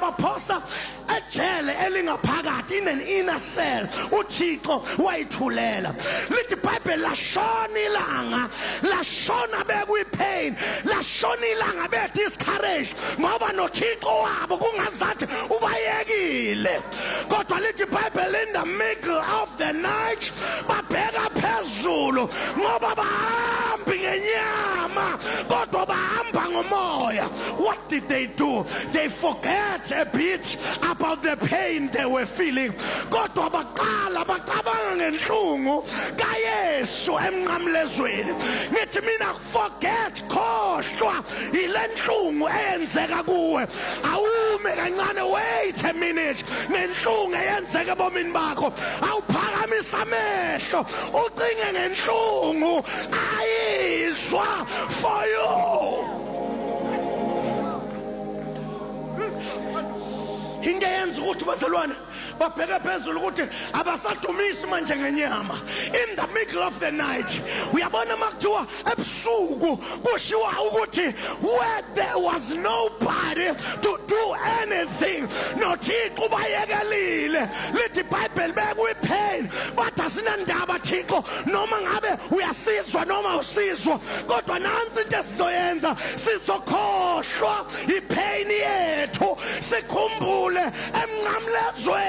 yabaphosa ejele elingaphakathi in an inner cell. uThixo wayithulela. Lithi iBhayibheli lashona ilanga, lashona bekwi-pain, lashona ilanga be-discouraged ngoba noThixo wabo kungazathi ubayekile. Kodwa lithi iBhayibheli in the middle of the night babheka phezulu ngoba bahambi ngenyama kodwa bahamba ngomoya. What did they do? They forget a bit about the pain they were feeling. Kodwa baqala bacabanga ngenhlungu kaYesu emnqamlezweni. Ngithi mina forget, khohlwa ile nhlungu eyenzeka kuwe. Awume kancane, wait a minute, ngenhlungu eyenzeka ebomini bakho. Awuphakamisa amehlo ucinge ngenhlungu ayizwa for you. Into yenza ukuthi bazalwane babheke phezulu ukuthi abasadumisi manje ngenyama. In the middle of the night uyabona makuthiwa ebusuku kushiwa ukuthi where there was nobody to do anything, noThixo bayekelile. Lithi iBhayibheli bekwi-pain but asinandaba Thixo noma ngabe uyasizwa noma usizwa, kodwa nansi into esizoyenza, sizokhohlwa ipain yethu sikhumbule emnqamlezweni